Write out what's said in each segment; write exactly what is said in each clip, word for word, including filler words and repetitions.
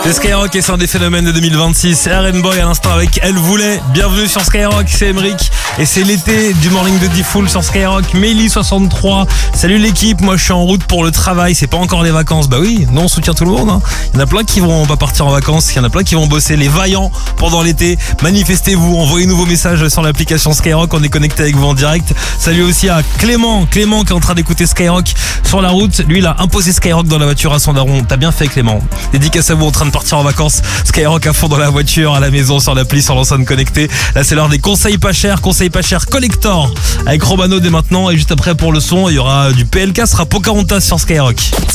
C'est Skyrock et c'est un des phénomènes de deux mille vingt-six. R and Boy à l'instant avec Elle Voulait. Bienvenue sur Skyrock, c'est Emeric. Et c'est l'été du morning de D-Fool sur Skyrock. Mélie soixante-trois. Salut l'équipe, moi je suis en route pour le travail. C'est pas encore les vacances. Bah oui, non, on soutient tout le monde. Hein. Il y en a plein qui vont pas partir en vacances. Il y en a plein qui vont bosser. Les vaillants pendant l'été. Manifestez-vous, envoyez-nous vos messages sur l'application Skyrock. On est connecté avec vous en direct. Salut aussi à Clément. Clément qui est en train d'écouter Skyrock sur la route. Lui, il a imposé Skyrock dans la voiture à son daron. T'as bien fait Clément. Dédicace à vous en train de partir en vacances. Skyrock à fond dans la voiture, à la maison, sur l'appli, sur l'enceinte connectée. Là, c'est l'heure des conseils pas chers. Conseils pas chers collector avec Romano dès maintenant. Et juste après, pour le son, il y aura du P L K, ce sera Pocahontas sur Skyrock.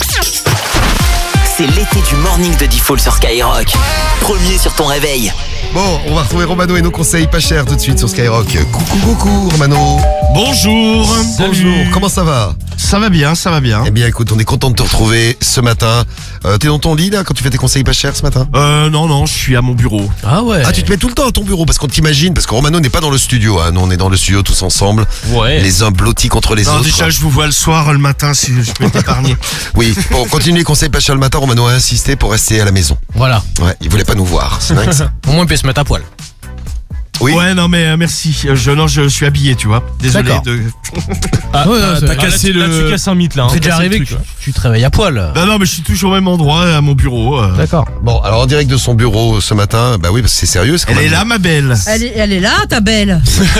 C'est l'été du morning de D-Fool sur Skyrock. Premier sur ton réveil. Bon, on va retrouver Romano et nos conseils pas chers tout de suite sur Skyrock. Coucou, coucou, Romano. Bonjour. Bonjour, comment ça va? Ça va bien, ça va bien. Eh bien, écoute, on est content de te retrouver ce matin. Euh, t'es dans ton lit, là, quand tu fais tes conseils pas chers ce matin? Euh, non, non, je suis à mon bureau. Ah ouais. Ah, tu te mets tout le temps à ton bureau, parce qu'on t'imagine, parce que Romano n'est pas dans le studio, hein. Nous, on est dans le studio tous ensemble. Ouais. Les uns blottis contre les Non, autres. déjà, je vous vois le soir, le matin, si je peux t'épargner. Oui, pour continuer les conseils pas chers le matin, Romano a insisté pour rester à la maison. Voilà. Ouais, il voulait pas nous voir, c'est dingue ça. Au moins, il peut se mettre à poil. Oui. Ouais, non, mais euh, merci. Euh, Je, non, je suis habillé, tu vois. Désolé D'accord. de. Ah, Ouais, t'as- ouais, t'as c'est- cassé là, le. tu- là, tu casses un mythe là. hein. C'est déjà Casser le arrivé truc, que ouais. tu te réveilles à poil. Non, non, mais je suis toujours au même endroit, à mon bureau. euh. D'accord. Bon, alors en direct de son bureau ce matin, bah oui, parce que c'est sérieux. C'est quand Elle même- est là, ma belle. Elle est, elle est là, ta belle.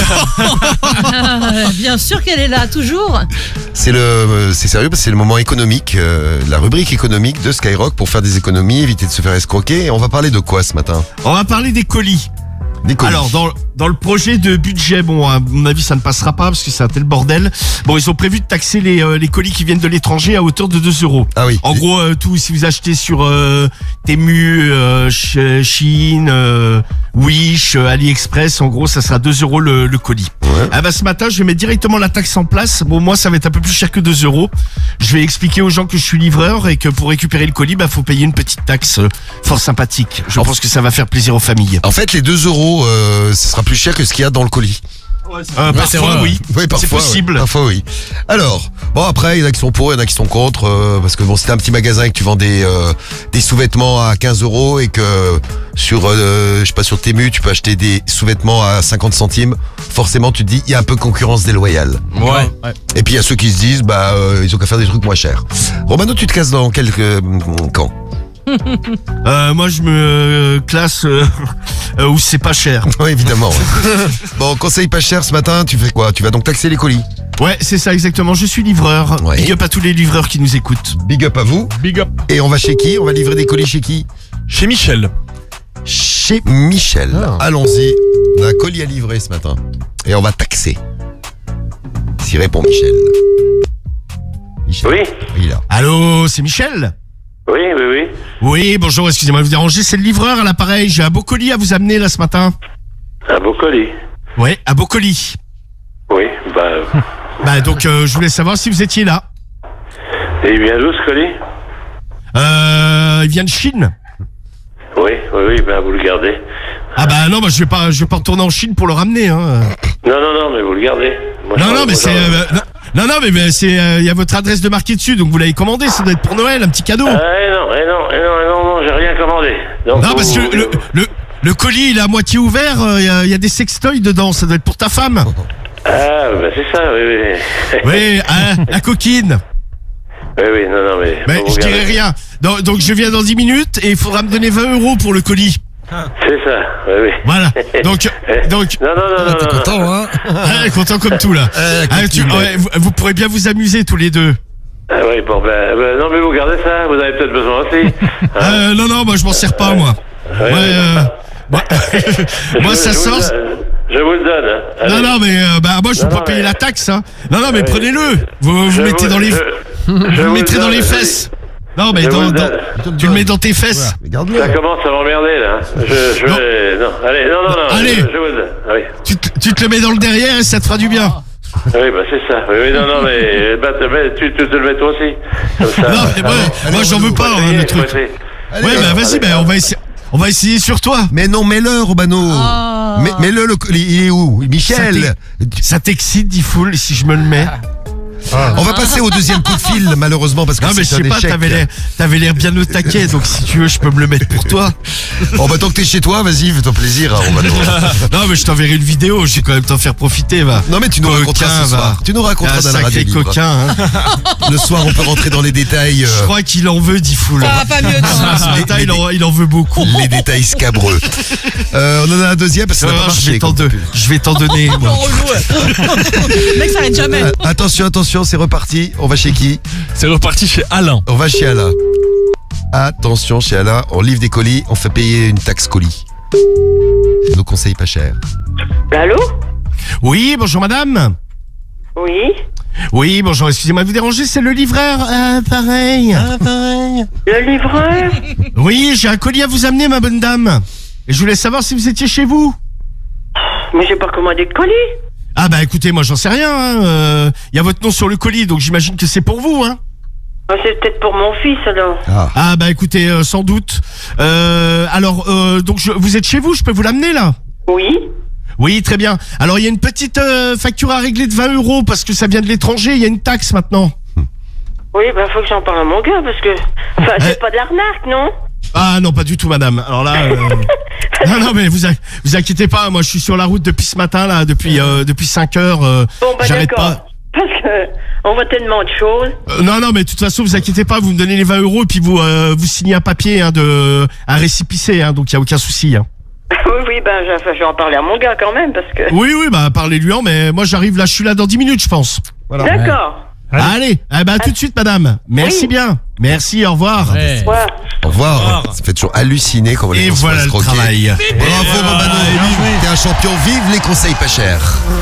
Bien sûr qu'elle est là, toujours. C'est le, c'est sérieux parce que c'est le moment économique, euh, la rubrique économique de Skyrock pour faire des économies, éviter de se faire escroquer. Et on va parler de quoi ce matin? On va parler des colis. Des colis. Alors, dans, dans le projet de budget, bon, à mon avis, ça ne passera pas parce que c'est un tel bordel. Bon, ils ont prévu de taxer les, euh, les colis qui viennent de l'étranger à hauteur de deux euros. Ah oui. En gros, euh, tout, si vous achetez sur euh, Temu, euh, Sh- Shein, euh, Wish, euh, AliExpress, en gros, ça sera deux euros le, le colis. Ouais. Ah bah, ce matin, je vais mettre directement la taxe en place. Bon, moi, ça va être un peu plus cher que deux euros. Je vais expliquer aux gens que je suis livreur et que pour récupérer le colis, bah, faut payer une petite taxe euh, fort sympathique. Je pense que ça va faire plaisir aux familles. En fait, les deux euros, euh, ce sera plus cher que ce qu'il y a dans le colis. Euh, c'est parfois, vrai. oui. Oui, parfois. C'est possible. ouais. Parfois, oui. Alors, bon, après, il y en a qui sont pour, il y en a qui sont contre, euh, parce que bon, si t'as un petit magasin et que tu vends des, euh, des sous-vêtements à quinze euros et que sur, euh, je sais pas, sur Temu, tu peux acheter des sous-vêtements à cinquante centimes, forcément, tu te dis, il y a un peu concurrence déloyale. Ouais. Et puis, il y a ceux qui se disent, bah, euh, ils ont qu'à faire des trucs moins chers. Romano, tu te casses dans quel euh, camp? Euh, moi, je me classe euh, euh, où c'est pas cher. Oui, évidemment. ouais. Bon, conseil pas cher ce matin, tu fais quoi? Tu vas donc taxer les colis. Ouais, c'est ça exactement. Je suis livreur. Ouais. Big up à tous les livreurs qui nous écoutent. Big up à vous. Big up. Et on va chez qui? On va livrer des colis chez qui? Chez Michel. Chez Michel. Ah. Allons-y. On a un colis à livrer ce matin. Et on va taxer. S'y répond Michel. Michel. Oui, Il est là. Allô, c'est Michel? oui, oui, oui. Oui, bonjour, excusez-moi de vous déranger, c'est le livreur à l'appareil. J'ai un beau colis à vous amener là ce matin. Un beau colis. Ouais, un beau colis. Oui, bah. Bah donc euh, je voulais savoir si vous étiez là. Et il vient d'où ce colis? Euh, il vient de Chine. Oui, oui, oui, ben vous le gardez. Ah bah non, bah je vais pas, je vais pas retourner en Chine pour le ramener. Hein. Non, non, non, mais vous le gardez. Moi, Non, j'en- non, mais moi, c'est, j'en- euh, non, non, non, mais, mais c'est, il euh, y a votre adresse de marqué dessus, donc vous l'avez commandé. Ça doit être pour Noël, un petit cadeau. Ah, eh non, eh non, eh non, eh non, non, j'ai rien commandé. Donc, Non, vous- parce que le, le, le colis, il est à moitié ouvert, il y, a, y a des sextoys dedans, ça doit être pour ta femme. Ah, ben c'est ça, oui, oui. Oui, hein, la coquine. Oui, oui, non, non, mais. Mais faut vous je dirai garder. rien. Donc, donc je viens dans dix minutes et il faudra me donner vingt euros pour le colis. C'est ça, oui, oui. Voilà. Donc, donc, Non, non, non, non. T'es non, content, hein? ah, content comme tout là. Ah, tu- ouais, vous, vous pourrez bien vous amuser tous les deux. Ah oui, bon, ben, ben, non, mais vous gardez ça, vous avez peut-être besoin aussi. Hein. Euh, non, non, moi je m'en sers pas moi. Ouais, Ouais, euh, moi, moi, Je- ça je vous sort. le- Je vous le donne. hein. Allez. Non, non, mais euh, bah moi je peux Non, pas non, payer mais- la taxe. Hein. Non, non, mais Ouais. prenez-le. Vous, vous Je mettez vous- dans les, je- vous je le vous mettrez le dans les donne, fesses. Non, mais Je dans, vous le dans- donne. tu le mets dans tes fesses. Mais garde-le. Ça commence à m'emmerder là. Je, je Non. vais. Non, allez, non, non, non. Allez. Je, je vous le donne. Oui, Tu, te- tu te le mets dans le derrière et ça te fera du bien. oui, bah c'est ça. Oui, oui, non, non, mais, bah, te- mais tu, tu te le mets toi aussi. Comme ça. Non, mais ouais, moi j'en veux pas hein, Essayez, le truc. essayez. Allez, Ouais, bah alors. vas-y, bah, on va essayer. On va essayer sur toi. Mais non, mets-le, Romano. Ah. Mais, mets-le, le colis. Il est où? Michel. Ça t'excite, D-Fool, si je me le mets. On va passer au deuxième coup de fil, malheureusement, parce que Non mais je c'est sais un pas, échec. t'avais l'air, t'avais l'air bien au taquet, donc si tu veux, je peux me le mettre pour toi. Oh bah tant que t'es chez toi, vas-y, fais-toi plaisir, hein, Romano. Non mais je t'enverrai une vidéo, je vais quand même t'en faire profiter, va. Non mais tu nous raconteras Coquin, ce va. soir. Tu nous raconteras Un dans la radio sacré libre. coquin, hein. Le soir, on peut rentrer dans les détails, Je euh, crois qu'il en veut, Diffoul. Ça va pas mieux, toi. Ce matin, il en, il en veut beaucoup. les détails scabreux. Euh, on en a un deuxième parce que ça n'a pas Alors, je vais marché. t'en comme de- pub. je vais t'en donner, Oh, moi. relou. Le mec s'arrête jamais. Euh, Attention, attention, c'est reparti. On va chez qui? C'est reparti chez Alain. On va chez Alain. Attention, chez Alain, on livre des colis, on fait payer une taxe colis. Nos conseils pas chers. Allô? Oui, bonjour madame. Oui? Oui, bonjour, excusez-moi de vous déranger, c'est le livreur. Ah, pareil. Ah, pareil. Le livreur? Oui, j'ai un colis à vous amener, ma bonne dame. Et je voulais savoir si vous étiez chez vous. Mais j'ai pas commandé de colis. Ah bah écoutez, moi j'en sais rien. Il hein. euh, y a votre nom sur le colis, donc j'imagine que c'est pour vous. Hein. Ah, c'est peut-être pour mon fils alors. Ah. Ah bah écoutez, euh, sans doute. Euh, alors, euh, donc je, vous êtes chez vous, je peux vous l'amener là? Oui? Oui, très bien. Alors il y a une petite euh, facture à régler de vingt euros parce que ça vient de l'étranger, il y a une taxe maintenant. Oui, bah faut que j'en parle à mon gars parce que... Enfin, c'est Eh. pas de l'arnaque, non? Ah non, pas du tout madame. Alors là... euh, non, non, mais vous, a- vous inquiétez pas, moi je suis sur la route depuis ce matin là, depuis, euh, depuis cinq heures. euh, Bon, bah J'arrête d'accord. pas. Parce que on voit tellement de choses. Euh, non, non, mais de toute façon, vous inquiétez pas, vous me donnez les vingt euros et puis vous, euh, vous signez un papier, hein, de, un récépissé, hein, donc il y a aucun souci. Hein. oui, oui, ben je, enfin, je vais en parler à mon gars quand même parce que... Oui, oui, bah parlez-lui en, mais moi j'arrive là, je suis là dans dix minutes, je pense. Voilà. D'accord. Allez, eh ben, tout de suite, madame. Merci Oui. bien. Merci, au revoir. Ouais. Ouais. Au revoir. Ça fait toujours halluciner quand les Et gens se voilà fassent le croquer. travail. Bravo, Romano. T'es un champion. Vive les conseils pas chers.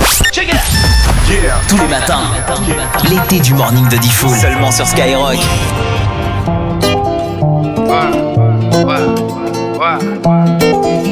Tous les matins, l'été du morning de Diffoul. Seulement sur Skyrock. Ouais, ouais, ouais, ouais.